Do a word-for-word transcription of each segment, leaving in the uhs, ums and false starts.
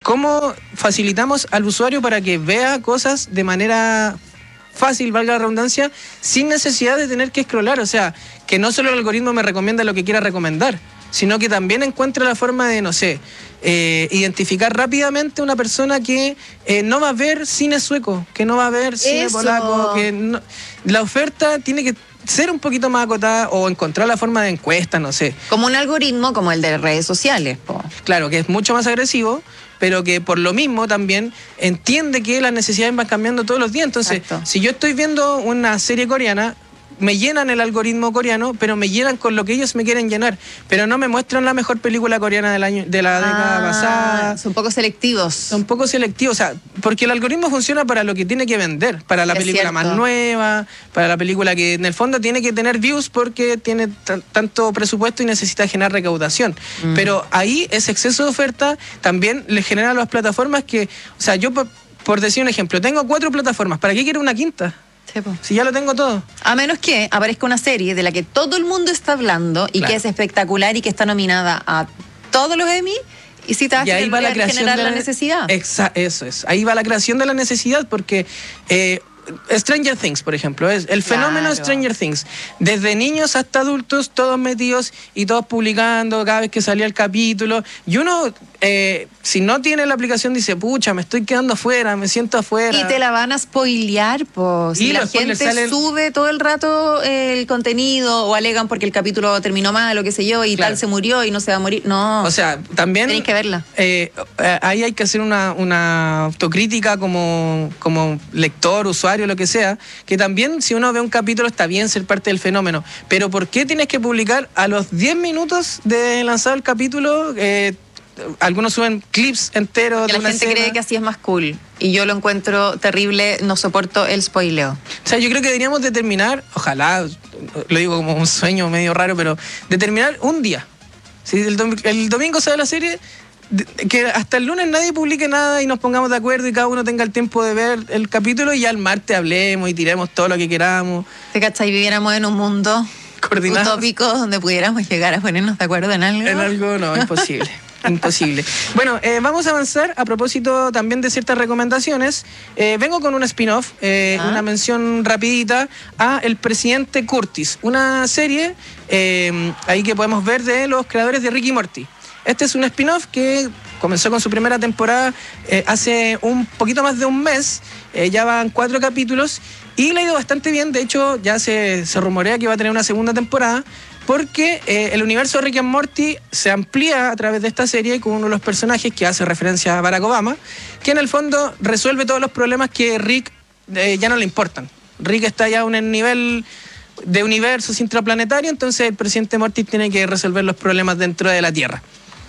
cómo facilitamos al usuario para que vea cosas de manera fácil, valga la redundancia, sin necesidad de tener que scrollar. O sea, que no solo el algoritmo me recomienda lo que quiera recomendar, sino que también encuentra la forma de, no sé, eh, identificar rápidamente una persona que eh, no va a ver cine sueco, que no va a ver cine Eso. polaco, que no, la oferta tiene que ser un poquito más acotada o encontrar la forma de encuesta, no sé. Como un algoritmo como el de redes sociales, po. Claro, que es mucho más agresivo, pero que por lo mismo también entiende que las necesidades van cambiando todos los días. Entonces, Exacto. si yo estoy viendo una serie coreana, me llenan el algoritmo coreano, pero me llenan con lo que ellos me quieren llenar. Pero no me muestran la mejor película coreana del año, de la Ah, década pasada. Son poco selectivos. Son poco selectivos, o sea, porque el algoritmo funciona para lo que tiene que vender, para la Es película cierto. más nueva, para la película que en el fondo tiene que tener views porque tiene t- tanto presupuesto y necesita generar recaudación. Mm. Pero ahí ese exceso de oferta también le genera a las plataformas que, o sea, yo por, por decir un ejemplo, tengo cuatro plataformas, ¿para qué quiero una quinta? Sí, po. Si ya lo tengo todo. A menos que aparezca una serie de la que todo el mundo está hablando y Claro. que es espectacular y que está nominada a todos los Emmy, y si te vas Y a ahí va la creación generar de la necesidad. Exa- eso es. Ahí va la creación de la necesidad porque eh, Stranger Things, por ejemplo, es el fenómeno Claro. Stranger Things. Desde niños hasta adultos, todos metidos y todos publicando cada vez que salía el capítulo. Y uno, eh, si no tiene la aplicación, dice, pucha, me estoy quedando afuera, me siento afuera. Y te la van a spoilear, pues. Y Si la los gente spoilers salen- sube todo el rato el contenido o alegan porque el capítulo terminó mal o qué sé yo y Claro. tal se murió y no se va a morir. No. O sea, también... Tenéis que verla. eh, eh, ahí hay que hacer una, una autocrítica como, como lector, usuario, lo que sea, que también si uno ve un capítulo está bien ser parte del fenómeno, pero ¿por qué tienes que publicar a los diez minutos de lanzado el capítulo? Eh, algunos suben clips enteros Que de la una gente escena. cree que así es más cool. Y yo lo encuentro terrible, no soporto el spoileo. O sea, yo creo que deberíamos determinar, ojalá, lo digo como un sueño medio raro, pero determinar un día. Si el, dom- el domingo sale la serie, de- que hasta el lunes nadie publique nada y nos pongamos de acuerdo y cada uno tenga el tiempo de ver el capítulo y ya el martes hablemos y tiremos todo lo que queramos. ¿Te cachai? Viviéramos en un mundo Coordinados. utópico donde pudiéramos llegar a ponernos de acuerdo en algo. En algo no, imposible. Imposible. Bueno, eh, vamos a avanzar a propósito también de ciertas recomendaciones. Eh, vengo con un spin-off, eh, Ah. una mención rapidita a El Presidente Curtis, una serie eh, ahí que podemos ver de los creadores de Rick y Morty. Este es un spin-off que comenzó con su primera temporada eh, hace un poquito más de un mes, eh, ya van cuatro capítulos y le ha ido bastante bien. De hecho, ya se, se rumorea que va a tener una segunda temporada porque eh, el universo de Rick and Morty se amplía a través de esta serie con uno de los personajes que hace referencia a Barack Obama, que en el fondo resuelve todos los problemas que Rick eh, ya no le importan. Rick está ya a un nivel de universos intraplanetarios, entonces el presidente Morty tiene que resolver los problemas dentro de la Tierra.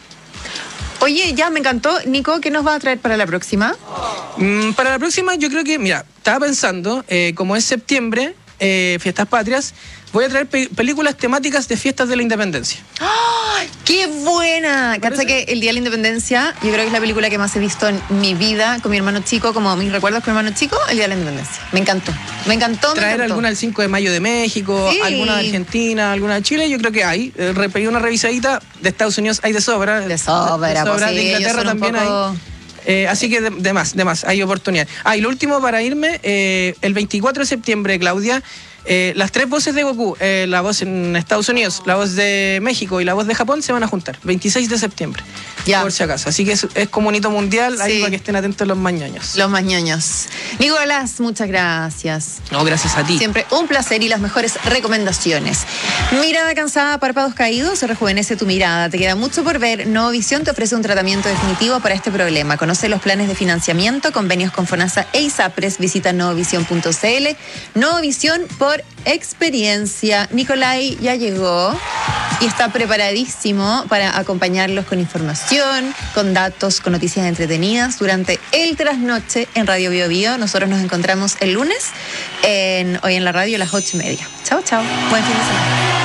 Oye, ya me encantó. Nico, ¿qué nos va a traer para la próxima? Mm, para la próxima yo creo que, mira, estaba pensando, eh, como es septiembre, eh, fiestas patrias, voy a traer pe- películas temáticas de fiestas de la independencia. ¡Ay, qué buena! ¿Parece? Cacha que el Día de la Independencia, yo creo que es la película que más he visto en mi vida con mi hermano chico, como mis recuerdos con mi hermano chico, el Día de la Independencia. Me encantó. Me encantó, me Traer encantó. alguna del cinco de mayo de México, Sí. alguna de Argentina, alguna de Chile, yo creo que hay. Eh, re- pedí una revisadita, de Estados Unidos hay de sobra. De sobra, pues sí, de ellos Inglaterra son un también poco- hay. Eh, así que de, de más, de más, hay oportunidad. Ah, y lo último para irme, eh, el veinticuatro de septiembre, Claudia, eh, las tres voces de Goku, eh, la voz en Estados Unidos, la voz de México y la voz de Japón se van a juntar, veintiséis de septiembre, Ya. por si acaso. Así que es, es como un hito mundial, ahí Sí. para que estén atentos los mañoños. Los más ñoños. Nicolás, muchas gracias. No, gracias a ti. Siempre un placer y las mejores recomendaciones. Mirada cansada, párpados caídos, rejuvenece tu mirada. Te queda mucho por ver. Novovisión te ofrece un tratamiento definitivo para este problema. Conoce los planes de financiamiento, convenios con FONASA e ISAPRES. Visita novovisión punto cl. Novovisión por experiencia. Nicolai ya llegó y está preparadísimo para acompañarlos con información, con datos, con noticias entretenidas durante el trasnoche en Radio Bio Bio. Nosotros nos encontramos el lunes en, hoy en la radio a las ocho y media. Chao, chao. Buen fin de semana.